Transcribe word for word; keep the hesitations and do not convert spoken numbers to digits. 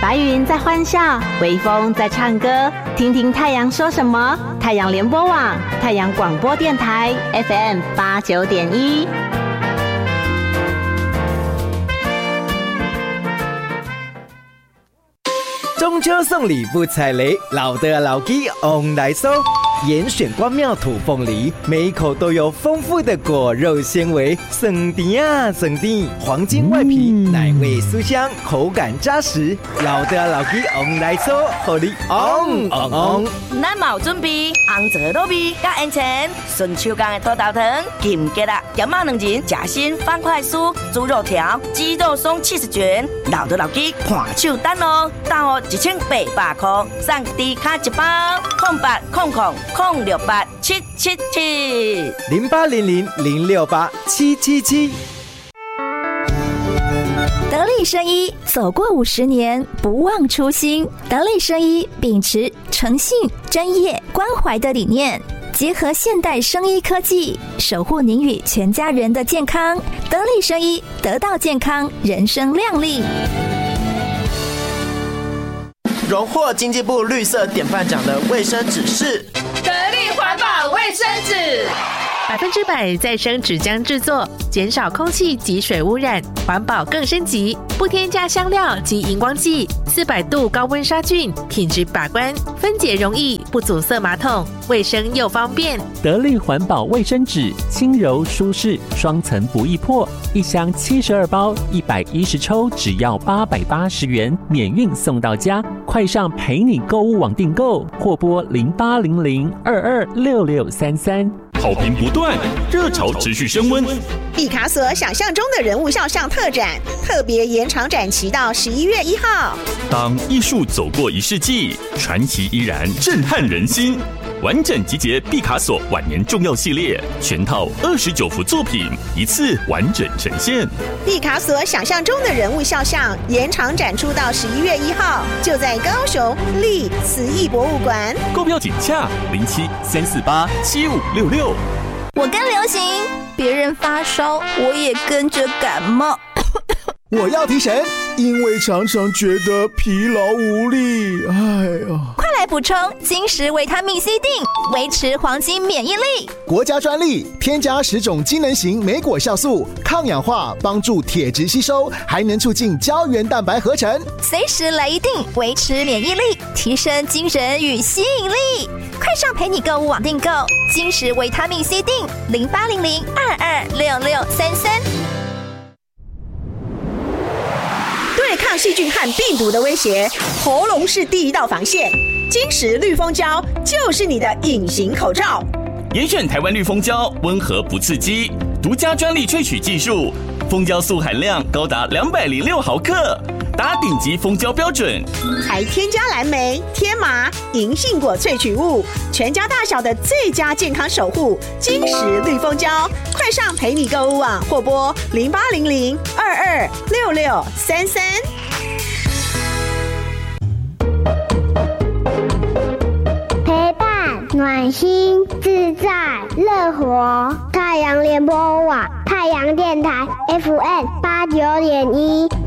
白云在欢笑，微风在唱歌，听听太阳说什么。太阳联播网，太阳广播电台 F M 八九点一。 中秋送礼不踩雷，老的老鸡 on 来收。严选关庙土凤梨，每一口都有丰富的果肉纤维，酸甜啊酸甜，黄金外皮，嗯、奶味酥香，口感扎实。老的老鸡 on 来收，互你 on on on。 咱嘛有准备红枣糯米加烟肠，顺手工的土豆汤，金桔啦，咸肉两仁，夹心方块酥，猪肉条，鸡肉松七十卷，老的老鸡看手单哦，单哦一千八百块，送低卡一包，空八空空。空六八七七七零八零零零六八七七七。 得力生医走过五十年，不忘初心。得力生医秉持诚信、专业、关怀的理念，结合现代生医科技，守护您与全家人的健康。得力生医，得到健康，人生亮丽。 荣获经济部绿色典范奖的卫生纸是得力环保卫生纸， 百分之百再生纸浆制作，减少空气及水污染，环保更升级，不添加香料及荧光剂，四百度高温杀菌，品质把关，分解容易，不阻塞马桶，卫生又方便。 得力环保卫生纸，轻柔舒适，双层不易破，一箱七十二包，一百一十抽，只要八百八十元，免运送到家。快上陪你购物网订购，或拨零八零零二二六六三三。 好评不断，热潮持续升温。 毕卡索想象中的人物肖像特展，特别延长展期到十一月一号。 当艺术走过一世纪，传奇依然震撼人心。完整集结毕卡索晚年重要系列，全套二十九幅作品，一次完整呈现。 毕卡索想象中的人物肖像延长展出到十一月一号，就在高雄立慈艺博物馆。 购票请洽零七三四八七五六六。 我跟流行，别人发烧，我也跟着感冒。 我要提神，因为常常觉得疲劳无力。哎呀， 快来补充金石维他命 C 锭，维持黄金免疫力。 国家专利，添加十种机能型莓果酵素，抗氧化，帮助铁质吸收，还能促进胶原蛋白合成。 随时来一锭，维持免疫力，提升精神与吸引力。快上陪你购物网订购金石维他命 C 锭，零八零零二二六六三三。 对抗细菌和病毒的威胁，喉咙是第一道防线。金石绿蜂胶就是你的隐形口罩。 严选台湾绿蜂胶，温和不刺激，独家专利萃取技术，蜂胶素含量高达两百零六毫克，达顶级蜂胶标准， 还添加蓝莓、天麻、银杏果萃取物，全家大小的最佳健康守护。金石绿蜂胶，快上陪你购物网或拨零八零零二二六六三三。 陪伴暖心自在乐活，太阳联播网太阳电台 F M 八九点一。